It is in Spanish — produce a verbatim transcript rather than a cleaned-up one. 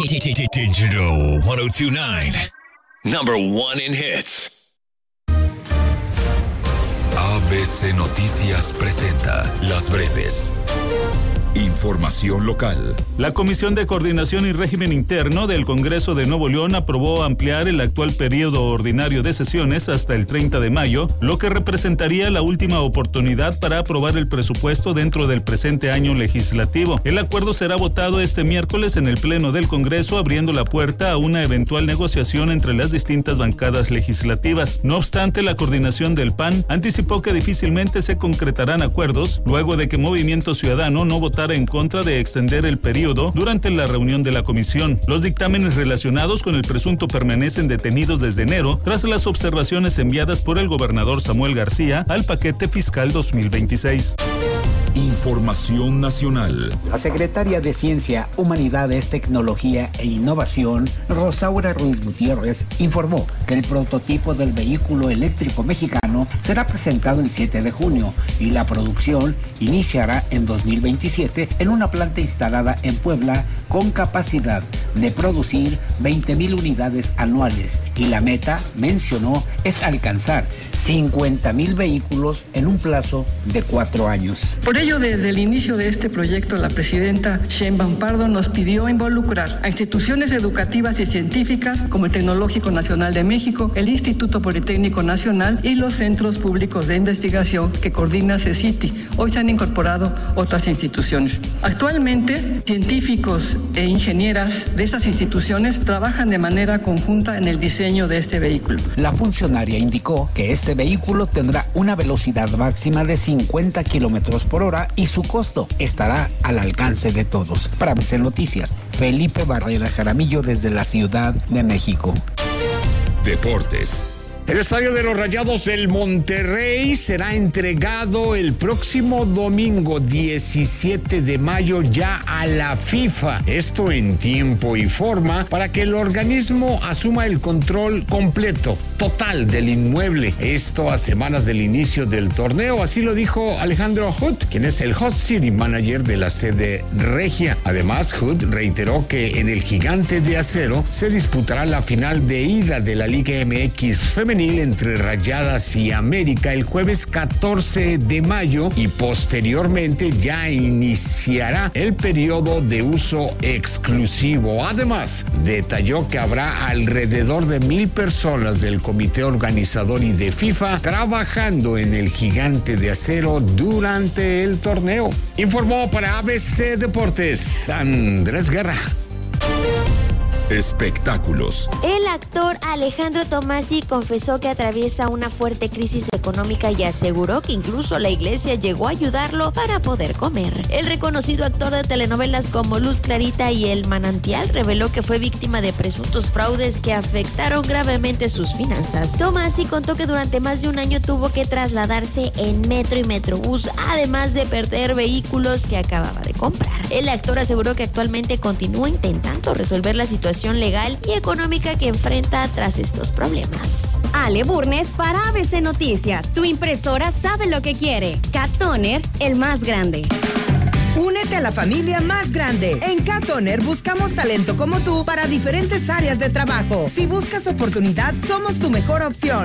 Digital one oh two point nine, number one in hits. A B C Noticias presenta Las Breves. Información local. La Comisión de Coordinación y Régimen Interno del Congreso de Nuevo León aprobó ampliar el actual periodo ordinario de sesiones hasta el treinta de mayo, lo que representaría la última oportunidad para aprobar el presupuesto dentro del presente año legislativo. El acuerdo será votado este miércoles en el Pleno del Congreso, abriendo la puerta a una eventual negociación entre las distintas bancadas legislativas. No obstante, la coordinación del P A N anticipó que difícilmente se concretarán acuerdos luego de que Movimiento Ciudadano no votara en contra de extender el periodo durante la reunión de la comisión. Los dictámenes relacionados con el presunto permanecen detenidos desde enero tras las observaciones enviadas por el gobernador Samuel García al paquete fiscal dos mil veintiséis. Información nacional. La secretaria de Ciencia, Humanidades, Tecnología e Innovación, Rosaura Ruiz Gutiérrez, informó que el prototipo del vehículo eléctrico mexicano será presentado el siete de junio y la producción iniciará en dos mil veintisiete en una planta instalada en Puebla con capacidad de producir veinte mil unidades anuales, y la meta, mencionó, es alcanzar cincuenta mil vehículos en un plazo de cuatro años. Por ello, desde el inicio de este proyecto, la presidenta Sheinbaum Pardo nos pidió involucrar a instituciones educativas y científicas como el Tecnológico Nacional de México, el Instituto Politécnico Nacional y los centros públicos de investigación que coordina CECITI. Hoy se han incorporado otras instituciones. Actualmente, científicos e ingenieras de estas instituciones trabajan de manera conjunta en el diseño de este vehículo. La funcionaria indicó que este vehículo tendrá una velocidad máxima de cincuenta kilómetros por hora y su costo estará al alcance de todos. Para A B C Noticias, Felipe Barrera Jaramillo desde la Ciudad de México. Deportes. El estadio de los Rayados del Monterrey será entregado el próximo domingo diecisiete de mayo ya a la FIFA. Esto en tiempo y forma para que el organismo asuma el control completo, total del inmueble. Esto a semanas del inicio del torneo, así lo dijo Alejandro Hood, quien es el host city manager de la sede regia. Además, Hood reiteró que en el Gigante de Acero se disputará la final de ida de la Liga M X femenil entre Rayadas y América el jueves catorce de mayo, y posteriormente ya iniciará el periodo de uso exclusivo. Además, detalló que habrá alrededor de mil personas del comité organizador y de FIFA trabajando en el Gigante de Acero durante el torneo. Informó para A B C Deportes Andrés Guerra. Espectáculos. El actor Alejandro Tommasi confesó que atraviesa una fuerte crisis económica y aseguró que incluso la iglesia llegó a ayudarlo para poder comer. El reconocido actor de telenovelas como Luz Clarita y El Manantial reveló que fue víctima de presuntos fraudes que afectaron gravemente sus finanzas. Tommasi contó que durante más de un año tuvo que trasladarse en metro y metrobús, además de perder vehículos que acababa de comprar. El actor aseguró que actualmente continúa intentando resolver la situación legal y económica que enfrenta tras estos problemas. Ale Burnes para A B C Noticias. Tu impresora sabe lo que quiere. Cat Toner, el más grande. Únete a la familia más grande. En Cat Toner buscamos talento como tú para diferentes áreas de trabajo. Si buscas oportunidad, somos tu mejor opción.